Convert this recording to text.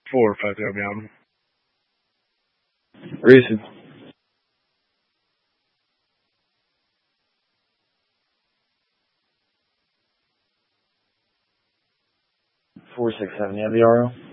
450 abbiamo. Recent. 467, you have the RO?